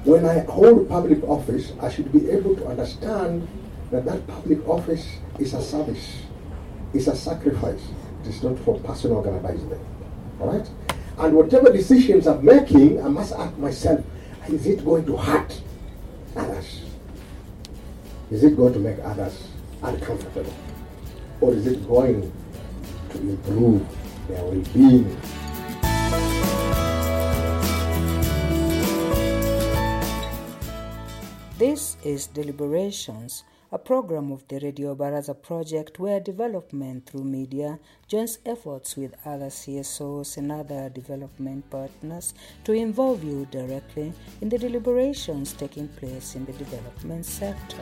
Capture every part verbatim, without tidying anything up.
when I hold public office, I should be able to understand that that public office is a service, is a sacrifice. It is not for personal aggrandizement. All right? And whatever decisions I'm making, I must ask myself, is it going to hurt others? Is it going to make others uncomfortable? Or is it going to improve their well-being? This is Deliberations, a program of the Radio Baraza project where development through media joins efforts with other C S Os and other development partners to involve you directly in the deliberations taking place in the development sector.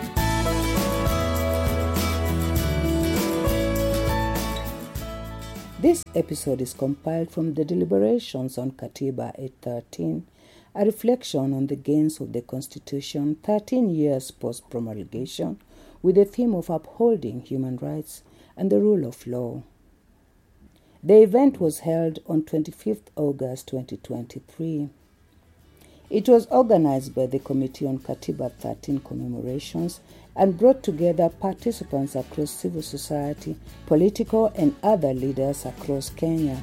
This episode is compiled from the deliberations on Katiba eight thirteen, a reflection on the gains of the Constitution thirteen years post-promulgation, with the theme of upholding human rights and the rule of law. The event was held on twenty-fifth August twenty twenty-three. It was organized by the Committee on Katiba thirteen commemorations and brought together participants across civil society, political and other leaders across Kenya.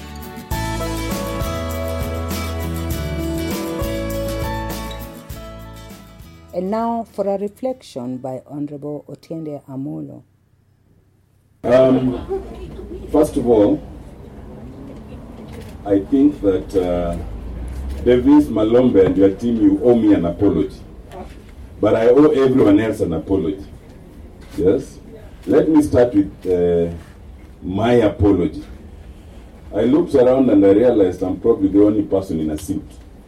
And now for a reflection by Honorable Otiende Amolo. Um, first of all, I think that uh, Davis Malombe and your team, you owe me an apology. But I owe everyone else an apology. Yes? Let me start with uh, my apology. I looked around and I realized I'm probably the only person in a suit.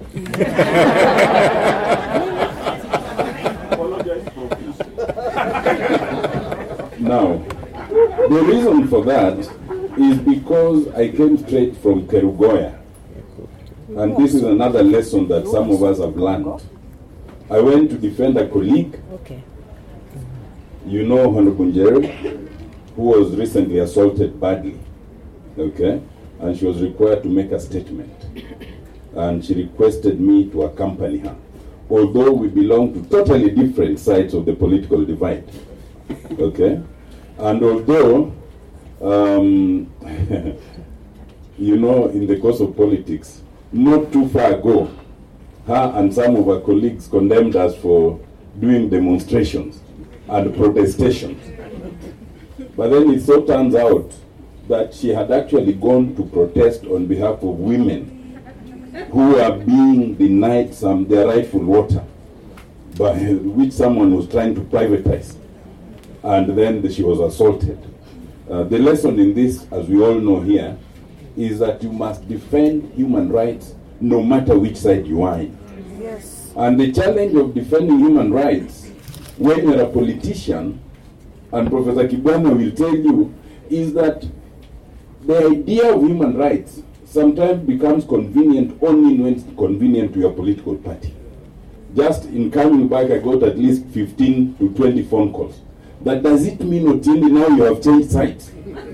Now, the reason for that is because I came straight from Kerugoya. And this is another lesson that some of us have learned. I went to defend a colleague. Okay. You know Honorable Njeri, who was recently assaulted badly. Okay? And she was required to make a statement. And she requested me to accompany her, although we belong to totally different sides of the political divide. Okay? And although, um, you know, in the course of politics, not too far ago, her and some of her colleagues condemned us for doing demonstrations and protestations. But then it so turns out that she had actually gone to protest on behalf of women who are being denied some their rightful water, by which someone was trying to privatize. And then she was assaulted. Uh, the lesson in this, as we all know here, is that you must defend human rights no matter which side you are in. Yes. And the challenge of defending human rights when you're a politician, and Professor Kibwana will tell you, is that the idea of human rights sometimes becomes convenient only when it's convenient to your political party. Just in coming back, I got at least fifteen to twenty phone calls. That does it mean, Otiende, now you have changed sides?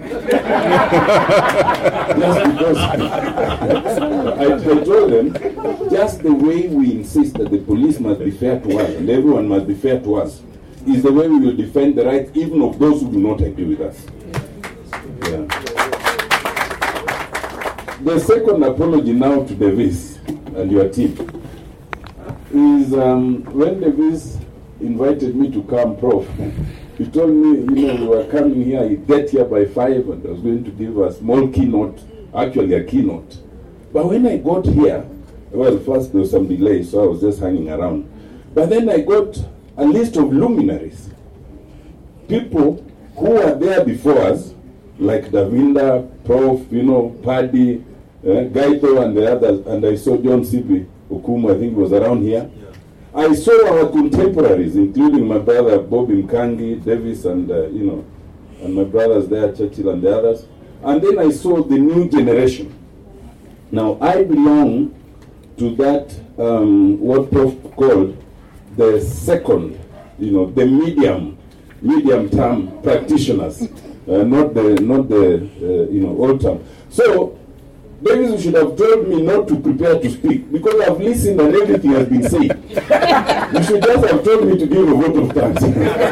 Just because I, I told them, just the way we insist that the police must be fair to us and everyone must be fair to us is the way we will defend the rights even of those who do not agree with us. Yeah. The second apology now to Davis and your team is um, when Davis invited me to come, Prof, he told me, you know, we were coming here, he'd get here by five and I was going to give a small keynote, actually a keynote. But when I got here, well, first there was some delay, so I was just hanging around. But then I got a list of luminaries, people who were there before us, like Davinda, Prof, you know, Paddy, uh, Gaito and the others, and I saw John Sibi Okumu, I think was around here. I saw our contemporaries, including my brother Bobby Mkangi, Davis, and uh, you know, and my brothers there, Churchill and the others. And then I saw the new generation. Now I belong to that um, what Prof called the second, you know, the medium, medium term practitioners, uh, not the not the uh, you know old term. So Davis, you should have told me not to prepare to speak because I've listened and everything has been said. You should just have told me to give a vote of thanks.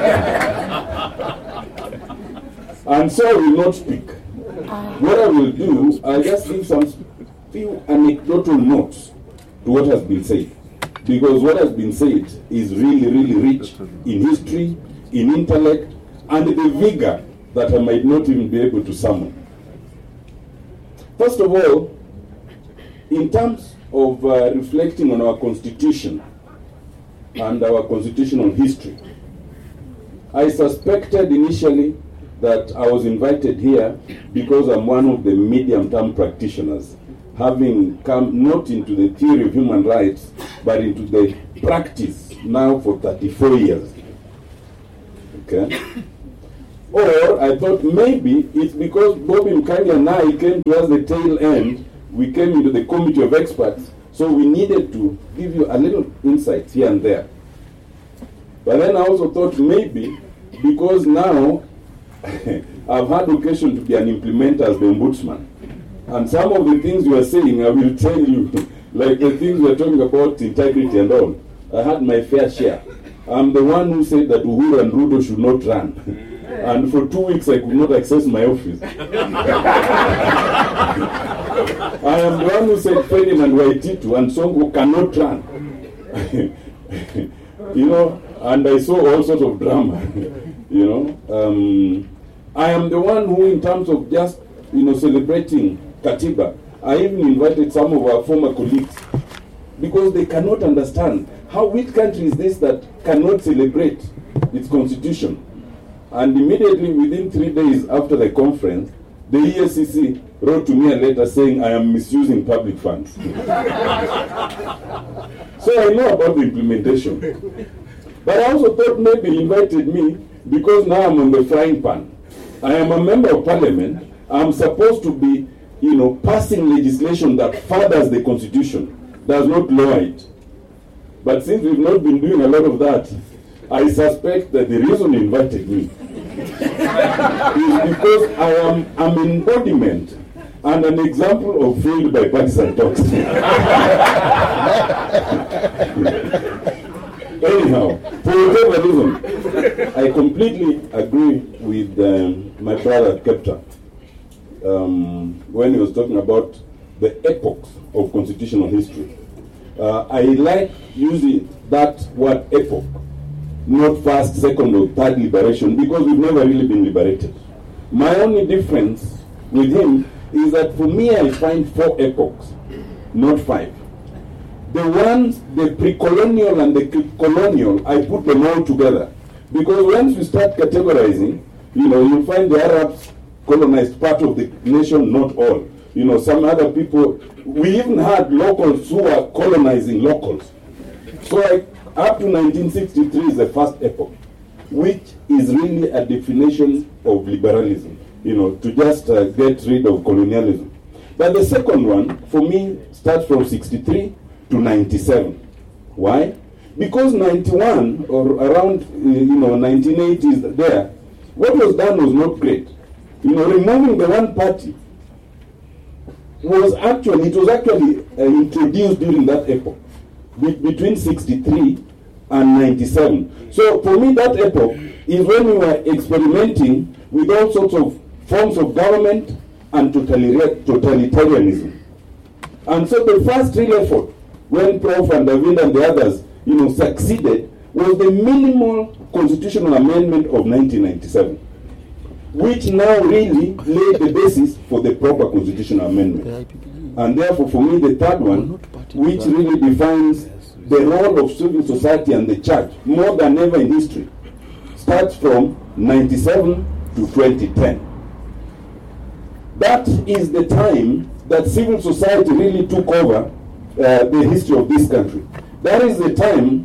And so I will not speak. What I will do, I'll just give some few anecdotal notes to what has been said. Because what has been said is really, really rich in history, in intellect, and the vigor that I might not even be able to summon. First of all, in terms of uh, reflecting on our Constitution and our constitutional history, I suspected initially that I was invited here because I'm one of the medium-term practitioners, having come not into the theory of human rights, but into the practice now for thirty-four years. Okay? Or I thought maybe it's because Bobby Mkanya and I came to us the tail end, we came into the committee of experts, so we needed to give you a little insight here and there. But then I also thought maybe because now I've had occasion to be an implementer as the ombudsman, and some of the things you are saying, I will tell you, like the things we are talking about, integrity and all, I had my fair share. I'm the one who said that Uhuru and Ruto should not run. And for two weeks I could not access my office. I am the one who said Ferdinand Waititu and Sonko cannot run. You know, and I saw all sorts of drama. You know, um, I am the one who, in terms of just, you know, celebrating Katiba, I even invited some of our former colleagues because they cannot understand how, which country is this that cannot celebrate its constitution. And immediately within three days after the conference, the E S C C wrote to me a letter saying I am misusing public funds. So I know about the implementation. But I also thought maybe he invited me because now I'm on the frying pan. I am a member of parliament. I'm supposed to be, you know, passing legislation that furthers the constitution, does not lower it. But since we've not been doing a lot of that, I suspect that the reason he invited me is because I am an embodiment and an example of failed bipartisan talks. Anyhow, for whatever reason, I completely agree with um, my brother Kepta um, when he was talking about the epochs of constitutional history. Uh, I like using that word epoch, not first, second, or third liberation, because we've never really been liberated. My only difference with him is that for me, I find four epochs, not five. The ones, the pre-colonial and the colonial, I put them all together. Because once we start categorizing, you know, you'll find the Arabs colonized part of the nation, not all. You know, some other people, we even had locals who were colonizing locals. So I, up to nineteen sixty-three is the first epoch, which is really a definition of liberalism, you know, to just uh, get rid of colonialism. But the second one, for me, starts from sixty-three to ninety-seven. Why? Because ninety-one, or around, uh, you know, nineteen eighties there, what was done was not great. You know, removing the one party was actually, it was actually uh, introduced during that epoch, be- between sixty-three and ninety-seven. So for me, that epoch is when we were experimenting with all sorts of forms of government and totalitarianism. And so the first real effort, when Professor and David and the others, you know, succeeded, was the minimal constitutional amendment of nineteen ninety-seven, which now really laid the basis for the proper constitutional amendment. And therefore, for me, the third one, which really defines the role of civil society and the church more than ever in history, starts from ninety-seven to twenty ten. That is the time that civil society really took over uh, the history of this country. That is the time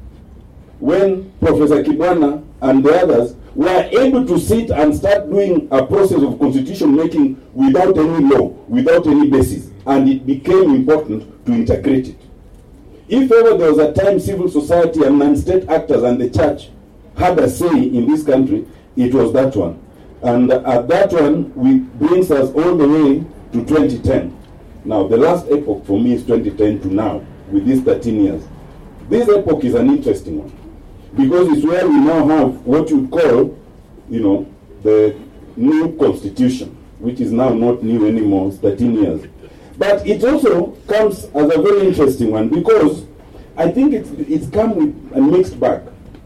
when Professor Kibwana and the others were able to sit and start doing a process of constitution making without any law, without any basis, and it became important to integrate it. If ever there was a time civil society and non-state actors and the church had a say in this country, it was that one. And at that one, we brings us all the way to twenty ten. Now, the last epoch for me is twenty ten to now, with these thirteen years. This epoch is an interesting one, because it's where we now have what you call, you know, the new constitution, which is now not new anymore, it's thirteen years. But it also comes as a very interesting one, because I think it's, it's come with a mixed bag.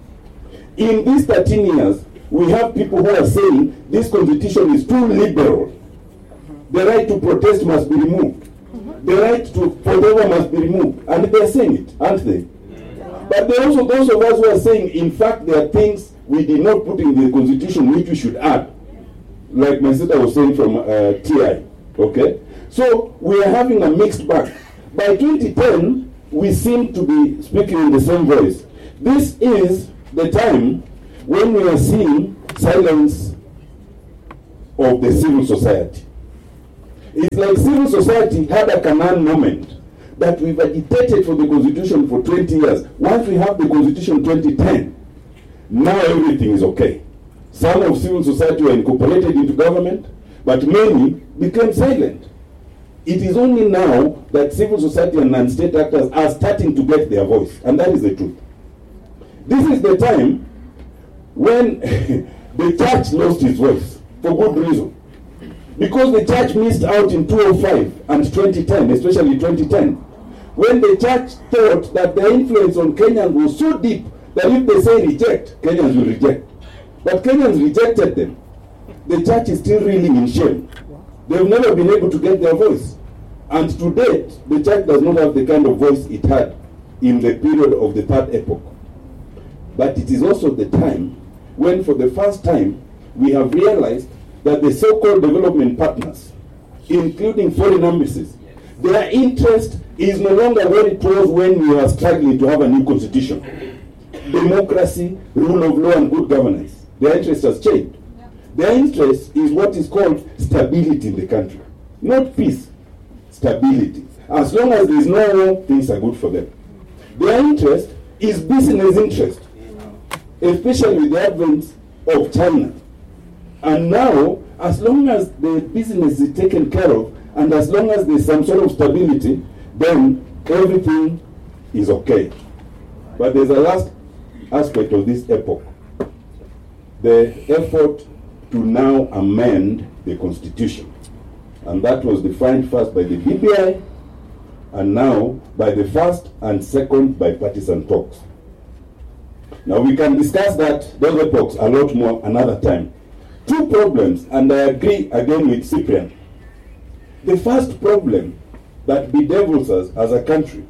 In these thirteen years, we have people who are saying this constitution is too liberal. The right to protest must be removed. The right to whatever must be removed. And they're saying it, aren't they? But there are also those of us who are saying, in fact, there are things we did not put in the constitution which we should add. Like my sister was saying from uh, T I. Okay? So we are having a mixed bag. By twenty ten, we seem to be speaking in the same voice. This is the time when we are seeing silence of the civil society. It's like civil society had a Canaan moment, that we've agitated for the constitution for twenty years. Once we have the constitution twenty ten, now everything is okay. Some of civil society were incorporated into government, but many became silent. It is only now that civil society and non-state actors are starting to get their voice, and that is the truth. This is the time when the church lost its voice, for good reason. Because the church missed out in two thousand five and twenty ten, especially twenty ten, when the church thought that their influence on Kenyans was so deep that if they say reject, Kenyans will reject. But Kenyans rejected them. The church is still reeling in shame. They've never been able to get their voice. And to date, the church does not have the kind of voice it had in the period of the third epoch. But it is also the time when, for the first time, we have realized that the so-called development partners, including foreign embassies, their interest is no longer where it was when we were struggling to have a new constitution. Democracy, rule of law, and good governance. Their interest has changed. Their interest is what is called stability in the country. Not peace, stability. As long as there is no war, things are good for them. Their interest is business interest, especially with the advent of China. And now, as long as the business is taken care of, and as long as there's some sort of stability, then everything is okay. But there's a last aspect of this epoch. The effort to now amend the constitution. And that was defined first by the B B I, and now by the first and second bipartisan talks. Now we can discuss that, those epochs, a lot more another time. Two problems, and I agree again with Cyprian. The first problem that bedevils us as a country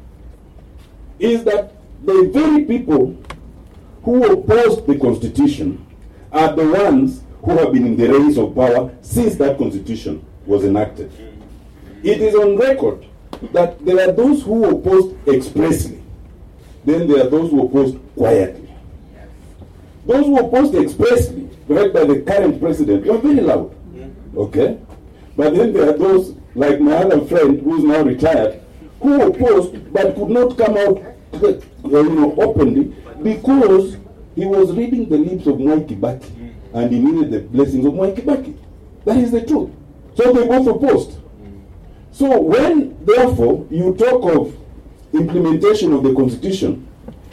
is that the very people who opposed the constitution are the ones who have been in the reins of power since that constitution was enacted. It is on record that there are those who opposed expressly, then there are those who opposed quietly. Those who opposed expressly, right by the current president, were very loud. Okay? But then there are those, like my other friend who is now retired, who opposed but could not come out you know, openly because he was reading the lips of Mwai Kibaki and he needed the blessings of Mwai Kibaki. That is the truth. So they both opposed. So when, therefore, you talk of implementation of the constitution,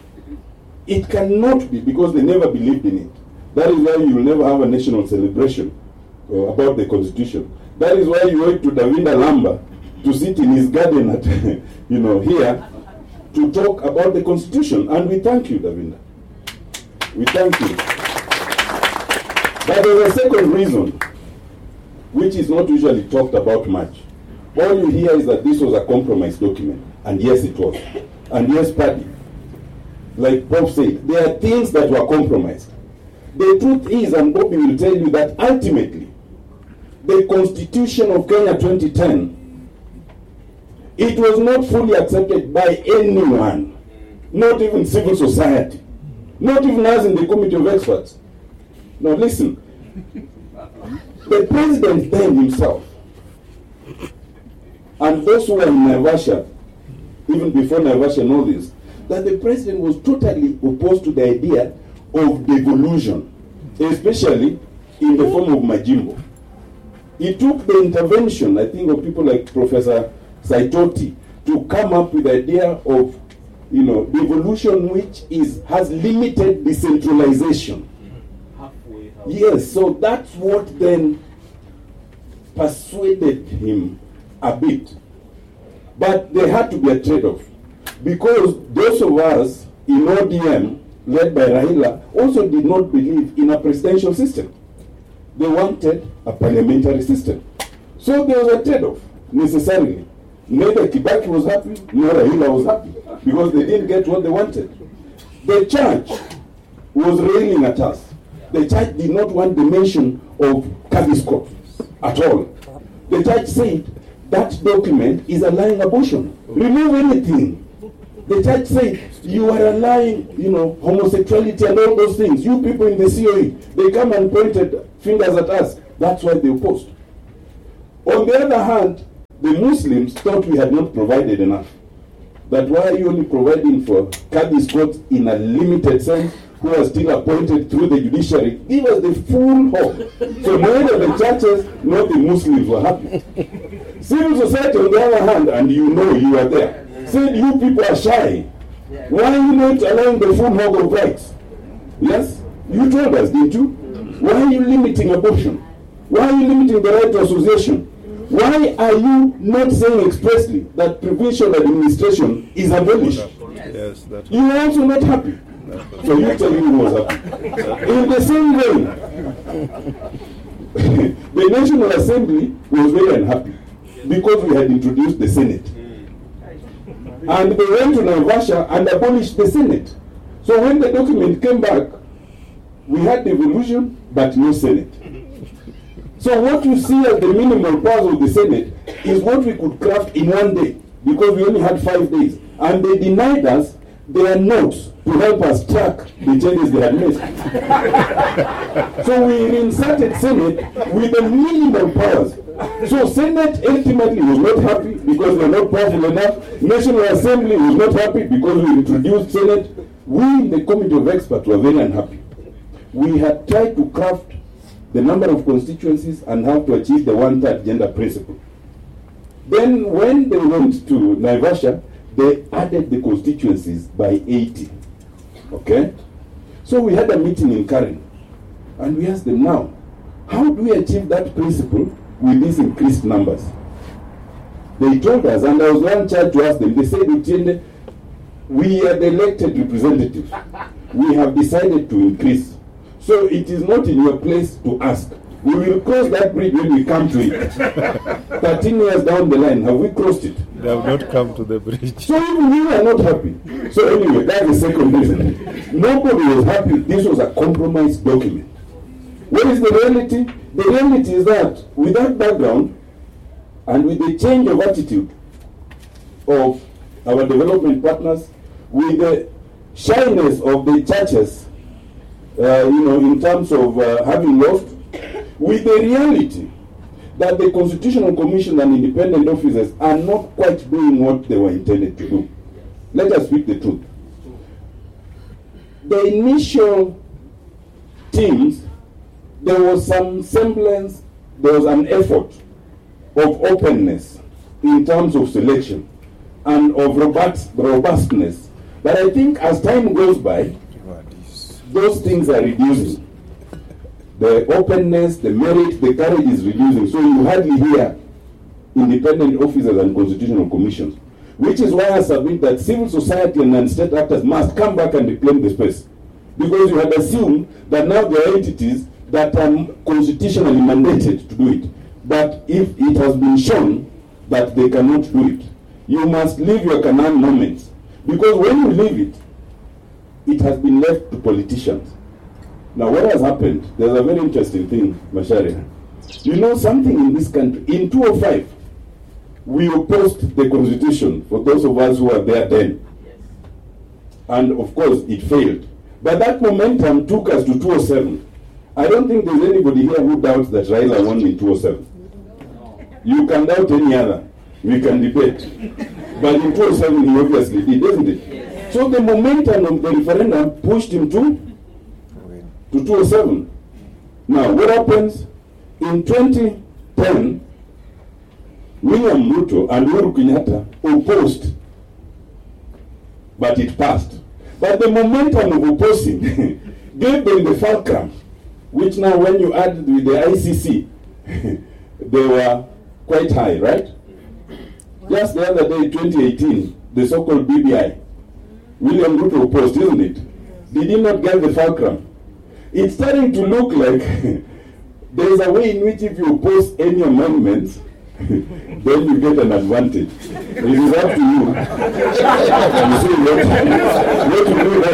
it cannot be because they never believed in it. That is why you will never have a national celebration uh, about the constitution. That is why you went to Davinda Lamba to sit in his garden at, you know, here to talk about the constitution. And we thank you, Davinda. We thank you. But there's a second reason, which is not usually talked about much. All you hear is that this was a compromise document. And yes, it was. And yes, Paddy, like Bob said, there are things that were compromised. The truth is, and Bobby will tell you, that ultimately, the Constitution of Kenya twenty ten, it was not fully accepted by anyone, not even civil society, not even us in the committee of experts. Now listen, the president then himself, and those who were in Naivasha, even before Naivasha know this, that the president was totally opposed to the idea of devolution, especially in the form of Majimbo. He took the intervention, I think, of people like Professor Saitoti to come up with the idea of, you know, devolution which is has limited decentralization. Halfway, halfway. Yes, so that's what then persuaded him a bit. But there had to be a trade-off, because those of us in O D M, led by Raila, also did not believe in a presidential system. They wanted a parliamentary system. So there was a trade-off, necessarily. Neither Kibaki was happy, nor Raila was happy, because they didn't get what they wanted. The church was railing at us. The church did not want the mention of Kadis Court at all. The church said that document is allowing abortion. Remove anything. The church said you are allowing, you know, homosexuality and all those things. You people in the C O E, they come and pointed fingers at us. That's why they opposed. On the other hand, the Muslims thought we had not provided enough. That why are you only providing for Kadis Court in a limited sense, who are still appointed through the judiciary? Give us the full hope. So neither the churches nor the Muslims were happy. Civil society, on the other hand, and you know you are there, said you people are shy. Why are you not allowing the full hog of rights? Yes? You told us, didn't you? Why are you limiting abortion? Why are you limiting the right to association? Why are you not saying expressly that provincial administration is abolished? Yes, that's You are also not happy. So you tell me who was happy. In the same way, the National Assembly was very unhappy because we had introduced the Senate. And they went to Naivasha and abolished the Senate. So when the document came back, we had devolution but no Senate. So what you see as the minimal powers of the Senate is what we could craft in one day, because we only had five days. And they denied us their notes to help us track the changes they had made. So we reinserted Senate with the minimal powers. So Senate ultimately was not happy because we are not powerful enough. National Assembly was not happy because we introduced Senate. We in the Committee of Experts were very unhappy. We had tried to craft the number of constituencies and how to achieve the one-third gender principle. Then when they went to Naivasha, they added the constituencies by eighty. Okay? So we had a meeting in Karen, and we asked them, now, how do we achieve that principle with these increased numbers? They told us, and I was one charged to ask them, they said, Utiende, we are the elected representatives. We have decided to increase. So it is not in your place to ask. We will cross that bridge when we come to it. thirteen years down the line, have we crossed it? They have not come to the bridge. So even we are not happy. So anyway, that's the second reason. Nobody was happy. This was a compromise document. What is the reality? The reality is that with that background and with the change of attitude of our development partners, with the shyness of the churches, uh, you know, in terms of uh, having lost, with the reality that the Constitutional Commission and independent officers are not quite doing what they were intended to do. Let us speak the truth. The initial teams, there was some semblance, there was an effort of openness in terms of selection and of robust, robustness. But I think as time goes by, those things are reducing. The openness, the merit, the courage is reducing. So you hardly hear independent officers and constitutional commissions. Which is why I submit that civil society and non-state actors must come back and reclaim the space. Because you had assumed that now there are entities that are constitutionally mandated to do it. But if it has been shown that they cannot do it, you must leave your Canaan moments. Because when you leave it, it has been left to politicians. Now, what has happened? There's a very interesting thing, Macharia. You know something in this country? In two oh five, we opposed the constitution, for those of us who were there then. And of course, it failed. But that momentum took us to two oh seven. I don't think there's anybody here who doubts that Raila won in two oh seven. You can doubt any other. We can debate. But in two oh seven, he obviously did, isn't it? So the momentum of the referendum pushed him to to two oh seven. Now, what happens? In twenty ten, William Ruto and Uhuru Kenyatta opposed, but it passed. But the momentum of opposing gave them the fulcrum, which now when you add with the I C C, they were quite high, right? Just the other day, twenty eighteen, the so-called B B I, William Ruto opposed, isn't it? Did he not get the fulcrum? It's starting to look like there is a way in which if you oppose any amendments, then you get an advantage. It is up to you. You see what, what to do with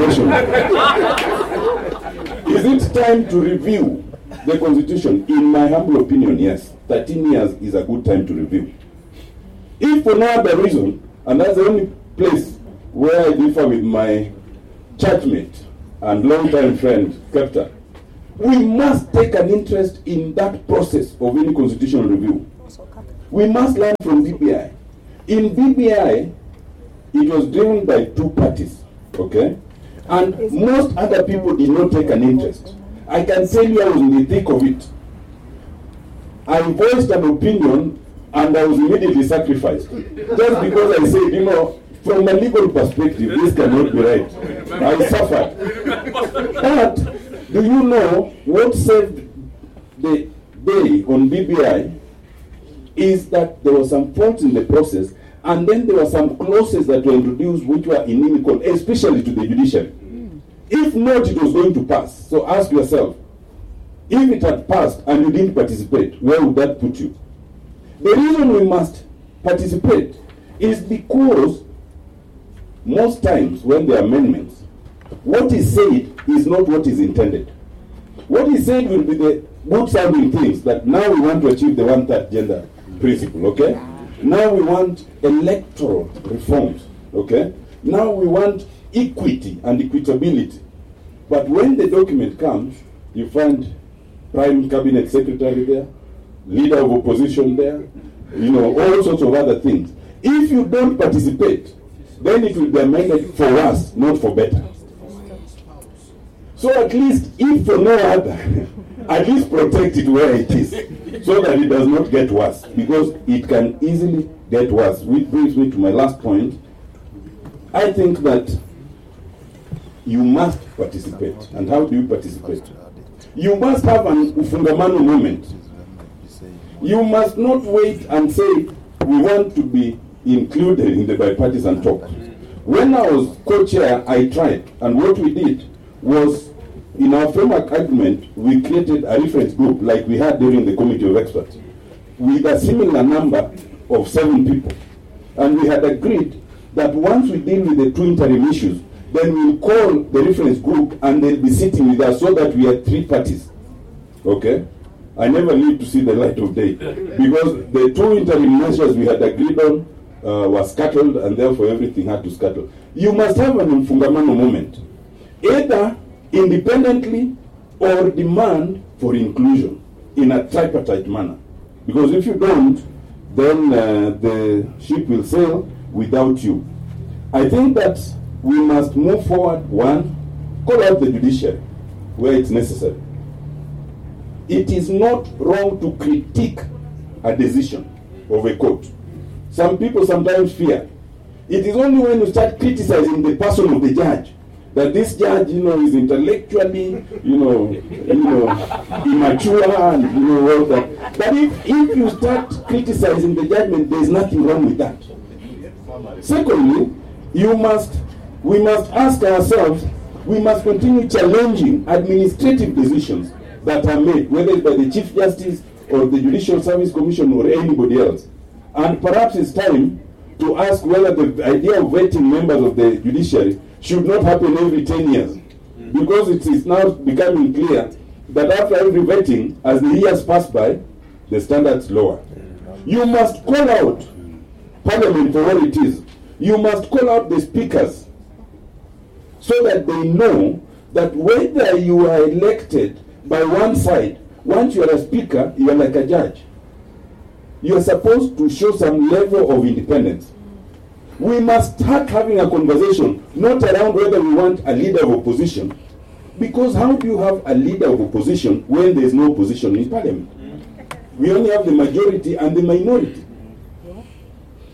that information. Is it time to review the Constitution? In my humble opinion, yes. thirteen years is a good time to review. If for no other reason, and that's the only place where I differ with my churchmate and long-time friend, Kepta, we must take an interest in that process of any constitutional review. We must learn from B B I. In B B I, it was driven by two parties, okay? And most other people did not take an interest. I can tell you I was in the thick of it. I voiced an opinion and I was immediately sacrificed. Just because I said, you know, from a legal perspective, this cannot be right. I suffered. But do you know what saved the day on B B I is that there were some faults in the process, and then there were some clauses that were introduced which were inimical, especially to the judiciary. Mm. If not, it was going to pass. So ask yourself, if it had passed and you didn't participate, where would that put you? The reason we must participate is because most times when there are amendments, what is said is not what is intended. What is said will be the good sounding things that now we want to achieve the one-third gender principle, okay? Now we want electoral reforms, okay? Now we want equity and equitability. But when the document comes, you find Prime Cabinet Secretary there, leader of opposition there, you know, all sorts of other things. If you don't participate, then it will be amended for worse, not for better. So at least, if for no other, at least protect it where it is, so that it does not get worse, because it can easily get worse. Which brings me to my last point. I think that you must participate. And how do you participate? You must have an ufungamano moment. You must not wait and say, we want to be included in the bipartisan talk. When I was co-chair, I tried, and what we did was, in our framework agreement, we created a reference group like we had during the committee of experts with a similar number of seven people. And we had agreed that once we deal with the two interim issues, then we'll call the reference group and they'll be sitting with us so that we have three parties. Okay? I never lived to see the light of day because the two interim measures we had agreed on uh, were scuttled, and therefore everything had to scuttle. You must have an Mfungamano moment, either independently or demand for inclusion in a tripartite manner. Because if you don't, then uh, the ship will sail without you. I think that we must move forward. One, call out the judiciary where it's necessary. It is not wrong to critique a decision of a court. Some people sometimes fear. It is only when you start criticizing the person of the judge that this judge, you know, is intellectually, you know, you know, immature and you know all that. But if, if you start criticizing the judgment, there is nothing wrong with that. Secondly, you must, we must ask ourselves, we must continue challenging administrative decisions that are made, whether it's by the Chief Justice or the Judicial Service Commission or anybody else. And perhaps it's time to ask whether the idea of vetting members of the judiciary should not happen every ten years. Because it is now becoming clear that after every vetting, as the years pass by, the standards lower. You must call out Parliament for what it is. You must call out the speakers so that they know that whether you are elected by one side, once you are a speaker, you are like a judge. You are supposed to show some level of independence. We must start having a conversation, not around whether we want a leader of opposition, because how do you have a leader of opposition when there is no opposition in Parliament? We only have the majority and the minority.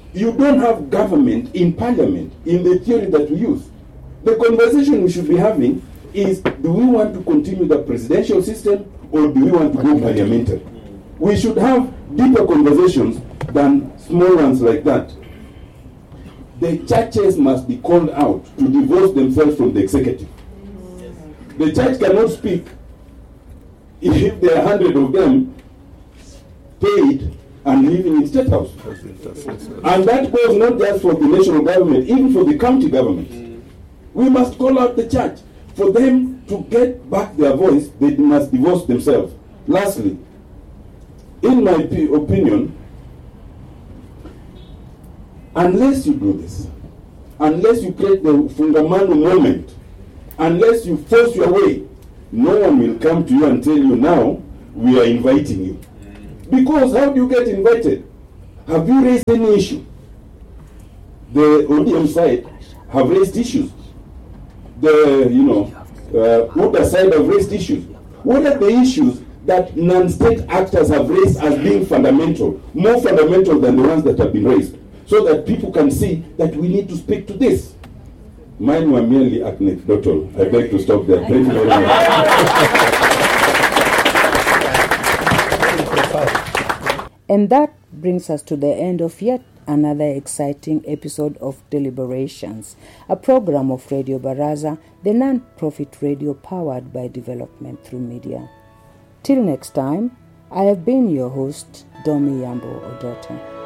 You don't have government in parliament in the theory that we use. The conversation we should be having is, do we want to continue the presidential system or do we want to go parliamentary? We should have deeper conversations than small ones like that. The churches must be called out to divorce themselves from the executive. The church cannot speak if there are a hundred of them paid and living in state house. And that goes not just for the national government, even for the county government. Mm. We must call out the church. For them to get back their voice, they must divorce themselves. Lastly, in my p- opinion, unless you do this, unless you create the Fungamano moment, unless you force your way, no one will come to you and tell you, now we are inviting you. Because how do you get invited? Have you raised any issue? The O D M side have raised issues. The, you know, uh, U D A side have raised issues. What are the issues that non-state actors have raised as being fundamental, more fundamental than the ones that have been raised, so that people can see that we need to speak to this? Mine were merely anecdotal. I beg to stop there. Thank you very much. And that brings us to the end of yet another exciting episode of Deliberations, a program of Radio Baraza, the non-profit radio powered by development through media. Till next time, I have been your host, Domi Yambo Odoto.